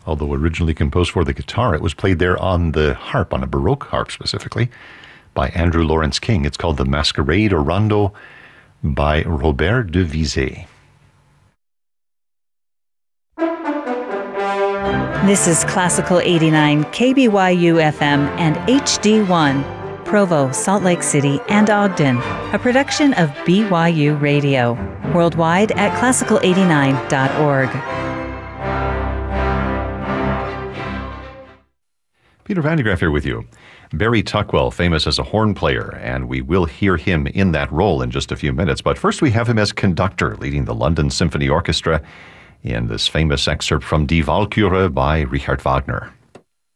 Although originally composed for the guitar, it was played there on the harp, on a Baroque harp specifically, by Andrew Lawrence King. It's called the Masquerade or Rondo by Robert de Vizet. This is Classical 89, KBYU FM and HD1, Provo, Salt Lake City, and Ogden, a production of BYU Radio, worldwide at classical89.org. Peter Van de Graaff here with you. Barry Tuckwell, famous as a horn player, and we will hear him in that role in just a few minutes. But first we have him as conductor, leading the London Symphony Orchestra in this famous excerpt from Die Walküre by Richard Wagner.